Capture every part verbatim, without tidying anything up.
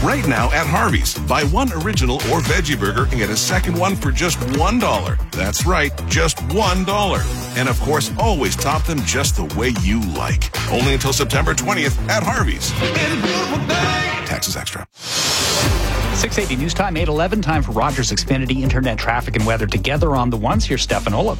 Right now at Harvey's, buy one original or veggie burger and get a second one for just one dollar. That's right, just one dollar. And of course, always top them just the way you like. Only until September twentieth at Harvey's. Taxes extra. six eighty News Time, eight eleven. Time for Rogers Xfinity Internet Traffic and Weather together on the ones. Here's Stefan Olaf.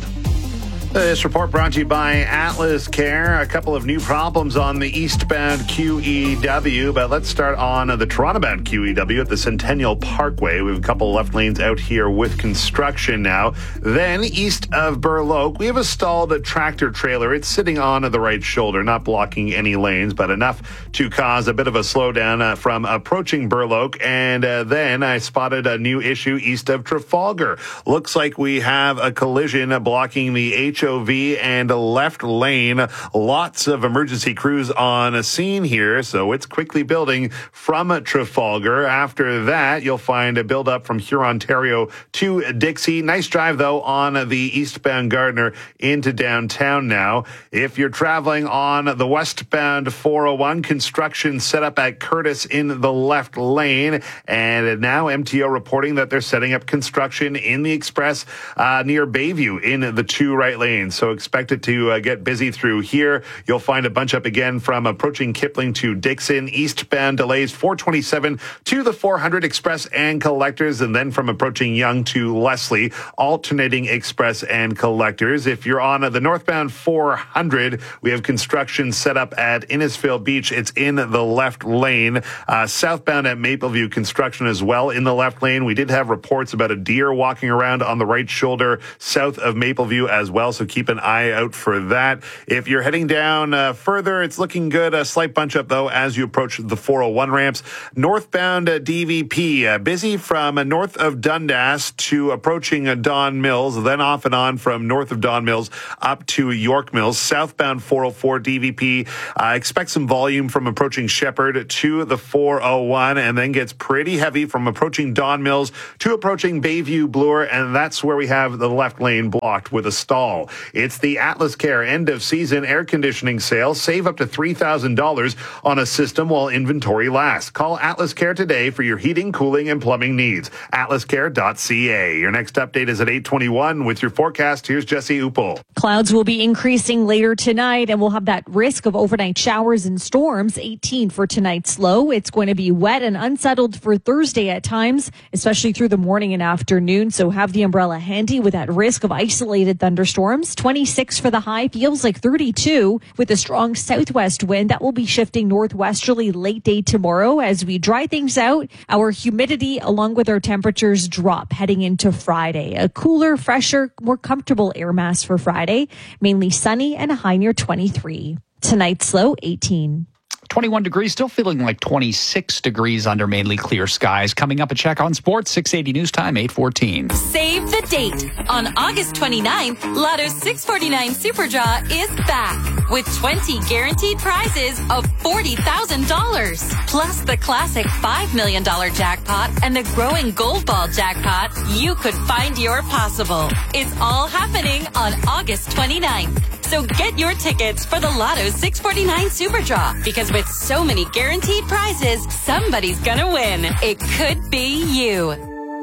This report brought to you by Atlas Care. A couple of new problems on the eastbound Q E W, but let's start on the Toronto-bound Q E W at the Centennial Parkway. We have a couple of left lanes out here with construction now. Then east of Burloak, we have a stalled tractor trailer. It's sitting on the right shoulder, not blocking any lanes, but enough to cause a bit of a slowdown uh, from approaching Burloak. And uh, then I spotted a new issue east of Trafalgar. Looks like we have a collision blocking the H O V and left lane. Lots of emergency crews on a scene here, so it's quickly building from Trafalgar. After that, you'll find a build-up from Hurontario to Dixie. Nice drive, though, on the eastbound Gardiner into downtown now. If you're traveling on the westbound four oh one, construction set up at Curtis in the left lane. And now M T O reporting that they're setting up construction in the Express uh, near Bayview in the two right lanes. So expect it to uh, get busy through here. You'll find a bunch up again from approaching Kipling to Dixon. Eastbound delays four twenty-seven to the four hundred Express and Collectors, and then from approaching Yonge to Leslie, alternating Express and Collectors. If you're on uh, the northbound four hundred, we have construction set up at Innisfail Beach. It's in the left lane. Uh, southbound at Mapleview, construction as well in the left lane. We did have reports about a deer walking around on the right shoulder south of Mapleview as well, so keep an eye out for that. If you're heading down uh, further, it's looking good. A slight bunch up, though, as you approach the four oh one ramps. Northbound uh, D V P, uh, busy from uh, north of Dundas to approaching uh, Don Mills, then off and on from north of Don Mills up to York Mills. Southbound four oh four D V P, uh, expect some volume from approaching Shepherd to the four oh one, and then gets pretty heavy from approaching Don Mills to approaching Bayview Bloor, and that's where we have the left lane blocked with a stall. It's the Atlas Care end of season air conditioning sale. Save up to three thousand dollars on a system while inventory lasts. Call Atlas Care today for your heating, cooling, and plumbing needs. atlas care dot c a. Your next update is at eight twenty-one. With your forecast, here's Jesse Upel. Clouds will be increasing later tonight, and we'll have that risk of overnight showers and storms. eighteen for tonight's low. It's going to be wet and unsettled for Thursday at times, especially through the morning and afternoon. So have the umbrella handy with that risk of isolated thunderstorms. twenty-six for the high, feels like thirty-two with a strong southwest wind that will be shifting northwesterly late day tomorrow as we dry things out. Our humidity along with our temperatures drop heading into Friday. A cooler, fresher, more comfortable air mass for Friday, mainly sunny and a high near twenty-three. Tonight's low eighteen. twenty-one degrees, still feeling like twenty-six degrees under mainly clear skies. Coming up, a check on sports, six eighty News Time, eight fourteen. Save the date. On August twenty-ninth, Lotto's six forty-nine Super Draw is back with twenty guaranteed prizes of forty thousand dollars. Plus the classic five million dollars jackpot and the growing Gold Ball jackpot. You could find your possible. It's all happening on August twenty-ninth. So get your tickets for the Lotto six forty-nine Super Draw, because with so many guaranteed prizes, somebody's gonna win. It could be you.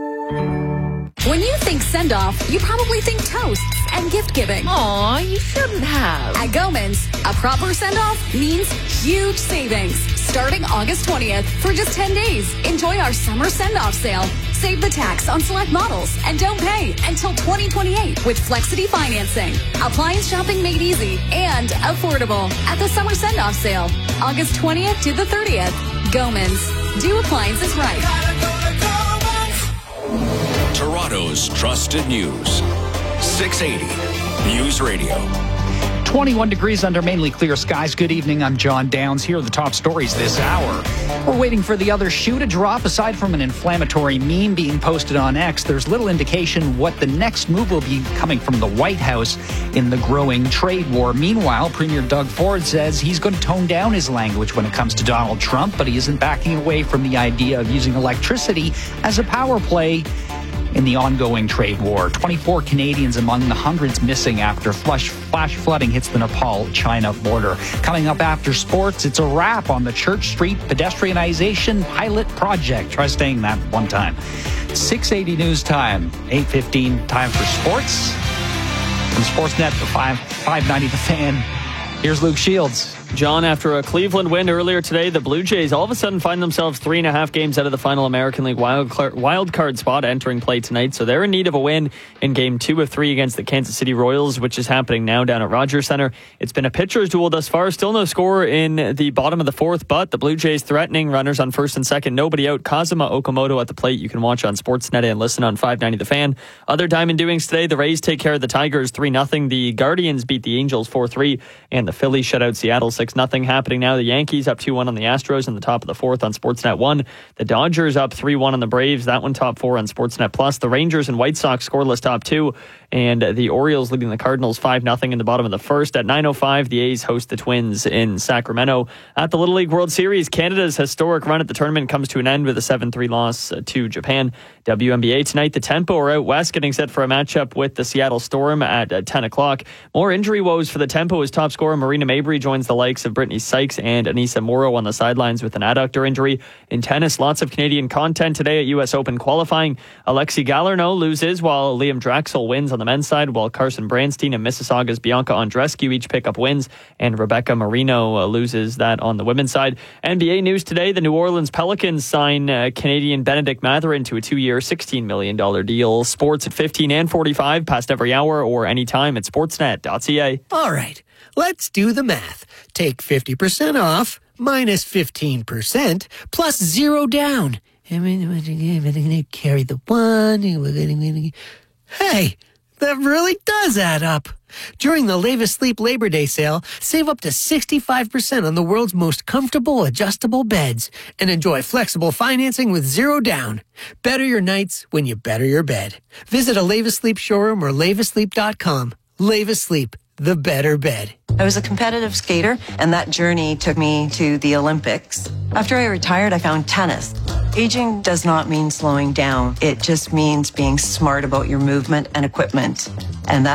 When you think send-off, you probably think toasts and gift-giving. Aw, you shouldn't have. At Goman's, a proper send-off means huge savings. Starting August twentieth, for just ten days, enjoy our summer send-off sale. Save the tax on select models and don't pay until twenty twenty-eight with Flexity financing. Appliance shopping made easy and affordable at the summer send-off sale. August twentieth to the thirtieth. Goman's. Do appliances right. Toronto's trusted news. six eighty News Radio. twenty-one degrees under mainly clear skies. Good evening, I'm John Downs. Here are the top stories this hour. We're waiting for the other shoe to drop. Aside from an inflammatory meme being posted on X, there's little indication what the next move will be coming from the White House in the growing trade war. Meanwhile, Premier Doug Ford says he's going to tone down his language when it comes to Donald Trump, but he isn't backing away from the idea of using electricity as a power play in the ongoing trade war. twenty-four Canadians among the hundreds missing after flash, flash flooding hits the Nepal-China border. Coming up after sports, it's a wrap on the Church Street pedestrianization pilot project. Try saying that one time. six eighty news time, eight fifteen time for sports. From Sportsnet to five ninety The Fan, here's Luke Shields. John, after a Cleveland win earlier today, the Blue Jays all of a sudden find themselves three and a half games out of the final American League wild, wild card spot entering play tonight. So they're in need of a win in game two of three against the Kansas City Royals, which is happening now down at Rogers Center. It's been a pitcher's duel thus far. Still no score in the bottom of the fourth, but the Blue Jays threatening, runners on first and second, nobody out. Kazuma Okamoto at the plate. You can watch on Sportsnet and listen on five ninety The Fan. Other Diamond doings today, the Rays take care of the Tigers three nothing. The Guardians beat the Angels four three, and the Phillies shut out Seattle six nothing. Happening now, the Yankees up two one on the Astros in the top of the fourth on Sportsnet one. The Dodgers up three one on the Braves. That one top four on Sportsnet Plus. The Rangers and White Sox scoreless top two. And the Orioles leading the Cardinals five nothing in the bottom of the first. At nine oh five, the A's host the Twins in Sacramento. At the Little League World Series, Canada's historic run at the tournament comes to an end with a seven three loss to Japan. W N B A tonight, the Tempo are out west, getting set for a matchup with the Seattle Storm at uh, ten o'clock. More injury woes for the Tempo as top scorer Marina Mabry joins the likes of Brittany Sykes and Anissa Morrow on the sidelines with an adductor injury. In tennis, lots of Canadian content today at U S Open qualifying. Alexi Galarneau loses while Liam Draxel wins on the men's side, while Carson Branstein and Mississauga's Bianca Andreescu each pick up wins, and Rebecca Marino uh, loses that on the women's side. N B A news today, the New Orleans Pelicans sign uh, Canadian Benedict Mathurin to a two-year, sixteen million dollars deal. Sports at fifteen and forty-five, past every hour or anytime at sportsnet dot c a. All right, let's do the math. Take fifty percent off minus fifteen percent plus zero down. I'm going to carry the one. Hey, that really does add up. During the Leva Sleep Labor Day sale, save up to sixty-five percent on the world's most comfortable adjustable beds and enjoy flexible financing with zero down. Better your nights when you better your bed. Visit a Leva Sleep showroom or leva sleep dot com. Leva Sleep, the better bed. I was a competitive skater, and that journey took me to the Olympics. After I retired, I found tennis. Aging does not mean slowing down. It just means being smart about your movement and equipment. And that